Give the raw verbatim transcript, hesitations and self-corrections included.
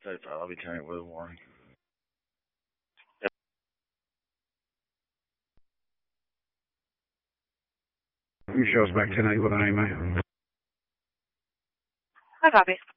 So far, I'll be turning it with a warning. You show us back tonight with an email. I copy.